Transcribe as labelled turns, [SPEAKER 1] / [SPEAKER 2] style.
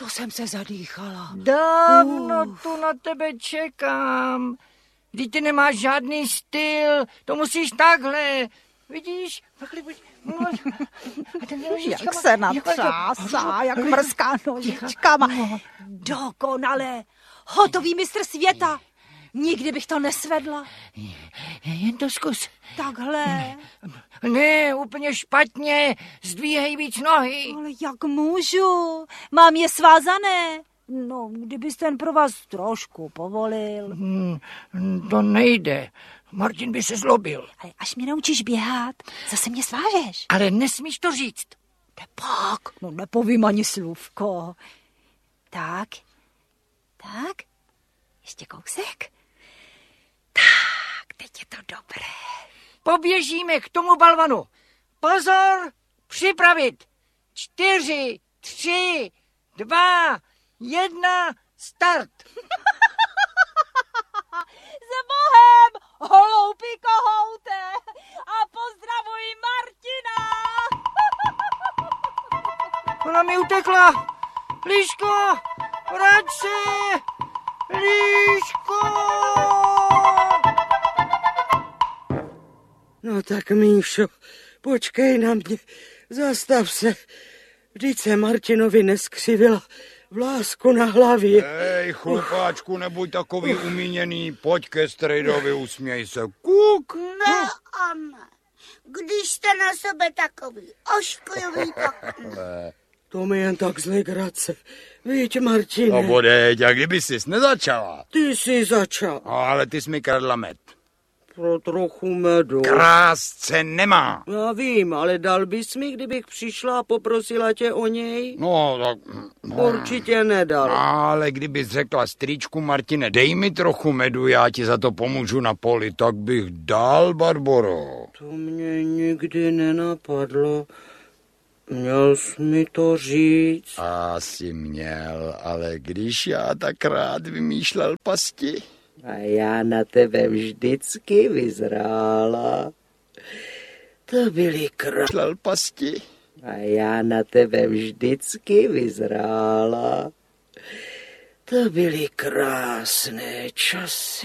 [SPEAKER 1] To jsem se zadýchala.
[SPEAKER 2] Dávno tu na tebe čekám. Vždyť ty nemáš žádný styl, to musíš takhle. Vidíš?
[SPEAKER 1] Jak se natřásá, jak mrzká nožičkama. Dokonale. Hotový mistr světa. Nikdy bych to nesvedla.
[SPEAKER 2] Jen to zkus.
[SPEAKER 1] Takhle.
[SPEAKER 2] Ne, úplně špatně. Zdvíhej víc nohy.
[SPEAKER 1] Ale jak můžu? Mám je svázané. No, kdybyste jen pro vás trošku povolil.
[SPEAKER 2] To nejde. Martin by se zlobil.
[SPEAKER 1] Ale až mě naučíš běhat, zase mě svážeš.
[SPEAKER 2] Ale nesmíš to říct.
[SPEAKER 1] Tepak, no nepovím ani slůvko. Tak. Ještě kousek. Tak, teď je to dobré.
[SPEAKER 2] Poběžíme k tomu balvanu. Pozor, připravit. 4, 3, 2, 1, start.
[SPEAKER 1] S Bohem, holoupý kohoute, a pozdravuj Martina.
[SPEAKER 2] Ona mi utekla. Líško, vrať se. Líško.
[SPEAKER 3] No tak, Míšo, počkej na mě, zastav se. Vždyť se Martinovi neskřivila vlásku na hlavě.
[SPEAKER 4] Hej, chlupáčku, nebuď takový umíněný, pojď ke strejdovi, usměj se. Kuk!
[SPEAKER 5] Ne, Anne, když jste na sebe takový ošklivý, tak ne.
[SPEAKER 3] To mi jen tak z legrace. Víš, Martine.
[SPEAKER 4] No bodeď, a kdyby jsi nezačala?
[SPEAKER 3] Ty jsi začal.
[SPEAKER 4] No, ale ty jsi mi kradla med.
[SPEAKER 3] Pro trochu medu.
[SPEAKER 4] Krásce nemá.
[SPEAKER 3] Já vím, ale dal bys mi, kdybych přišla a poprosila tě o něj?
[SPEAKER 4] No, tak...
[SPEAKER 3] Určitě nedal.
[SPEAKER 4] Ale kdybys řekla strýčku Martine, dej mi trochu medu, já ti za to pomůžu na poli, tak bych dal, Barboro.
[SPEAKER 3] To mě nikdy nenapadlo. Měl jsi mi to říct?
[SPEAKER 4] Asi měl, ale když já tak rád vymýšlel pasti.
[SPEAKER 3] A já na tebe vždycky vyzrála. To byly
[SPEAKER 4] pasti.
[SPEAKER 3] A já na tebe vždycky vyzrála. To byly krásné časy.